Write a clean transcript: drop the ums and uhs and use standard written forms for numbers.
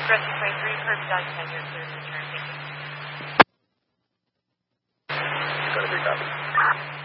Rescue 23, Kirby Dodge 10, you're clear to return. Thank you. Got a good copy.